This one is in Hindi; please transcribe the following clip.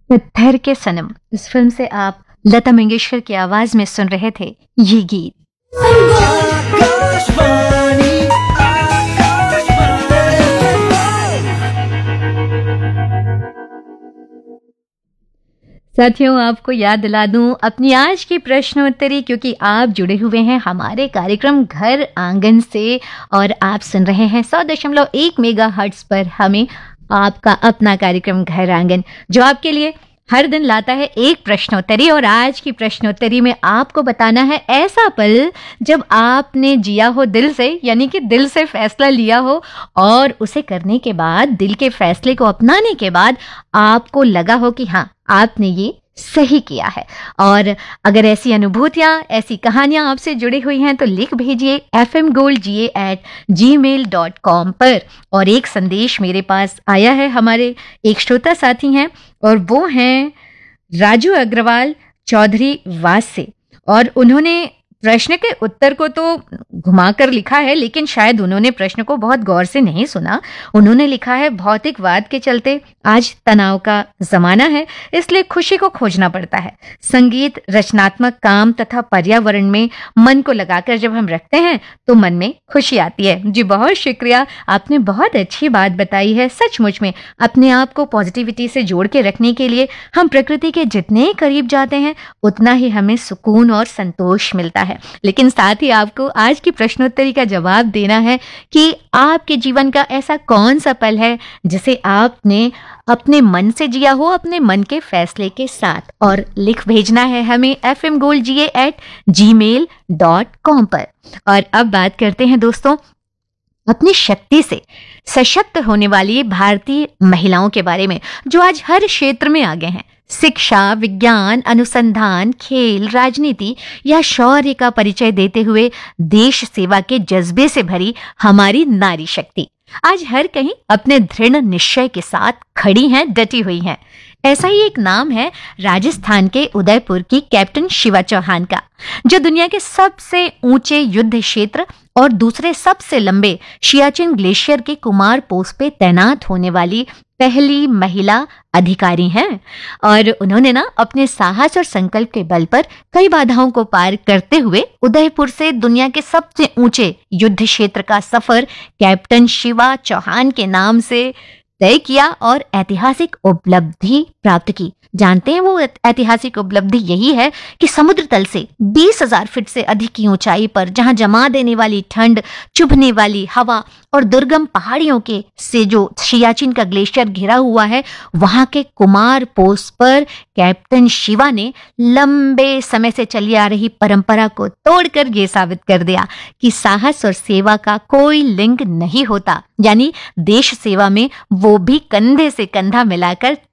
पत्थर के सनम इस फिल्म से आप लता मंगेशकर की आवाज में सुन रहे थे ये गीत। साथियों, आपको याद दिला दूं अपनी आज की प्रश्नोत्तरी, क्योंकि आप जुड़े हुए हैं हमारे कार्यक्रम घर आंगन से और आप सुन रहे हैं 100.1 मेगाहर्ट्ज पर हमें आपका अपना कार्यक्रम घर आंगन, जो आपके लिए हर दिन लाता है एक प्रश्नोत्तरी। और आज की प्रश्नोत्तरी में आपको बताना है ऐसा पल जब आपने जिया हो दिल से, यानी कि दिल से फैसला लिया हो और उसे करने के बाद, दिल के फैसले को अपनाने के बाद आपको लगा हो कि हाँ, आपने ये सही किया है। और अगर ऐसी अनुभूतियां, ऐसी कहानियां आपसे जुड़ी हुई हैं तो लिख भेजिए fmgoldga@gmail.com पर। और एक संदेश मेरे पास आया है, हमारे एक श्रोता साथी हैं और वो हैं राजू अग्रवाल चौधरी वास से। और उन्होंने प्रश्न के उत्तर को तो घुमाकर लिखा है, लेकिन शायद उन्होंने प्रश्न को बहुत गौर से नहीं सुना। उन्होंने लिखा है, भौतिकवाद के चलते आज तनाव का जमाना है, इसलिए खुशी को खोजना पड़ता है। संगीत, रचनात्मक काम तथा पर्यावरण में मन को लगाकर जब हम रखते हैं तो मन में खुशी आती है। जी बहुत शुक्रिया, आपने बहुत अच्छी बात बताई है। सचमुच में अपने आप को पॉजिटिविटी से जोड़ के रखने के लिए हम प्रकृति के जितने करीब जाते हैं उतना ही हमें सुकून और संतोष मिलता है। लेकिन साथ ही आपको आज की प्रश्नोत्तरी का जवाब देना है कि आपके जीवन का ऐसा कौन सा पल है जिसे आपने अपने मन से जिया हो, अपने मन के फैसले के साथ। और लिख भेजना है हमें fmgoldga@gmail.com पर। और अब बात करते हैं दोस्तों अपनी शक्ति से सशक्त होने वाली भारतीय महिलाओं के बारे में, जो आज हर क्षेत्र में आगे हैं। शिक्षा, विज्ञान, अनुसंधान, खेल, राजनीति या शौर्य का परिचय देते हुए देश सेवा के जज्बे से भरी हमारी नारी शक्ति आज हर कहीं अपने दृढ़ निश्चय के साथ खड़ी हैं, डटी हुई हैं। ऐसा ही एक नाम है राजस्थान के उदयपुर की कैप्टन शिवा चौहान का, जो दुनिया के सबसे ऊंचे युद्ध क्षेत्र और दूसरे सबसे लंबे सियाचिन ग्लेशियर के कुमार पोस्ट पे तैनात होने वाली पहली महिला अधिकारी हैं। और उन्होंने ना अपने साहस और संकल्प के बल पर कई बाधाओं को पार करते हुए उदयपुर से दुनिया के सबसे ऊंचे युद्ध क्षेत्र का सफर कैप्टन शिवा चौहान के नाम से तय किया और ऐतिहासिक उपलब्धि प्राप्त की। जानते हैं वो ऐतिहासिक उपलब्धि यही है कि समुद्र तल से 20,000 फीट से अधिक की ऊंचाई पर, जहां जमा देने वाली ठंड, चुभने वाली हवा और दुर्गम पहाड़ियों के से जो सियाचिन का ग्लेशियर घिरा हुआ है, वहां के कुमार पोस्ट पर कैप्टन शिवा ने लंबे समय से चली आ रही परंपरा को तोड़कर ये साबित कर दिया कि साहस और सेवा का कोई लिंग नहीं होता। यानी देश सेवा में वो भी कंधे से कंधा मिलाकर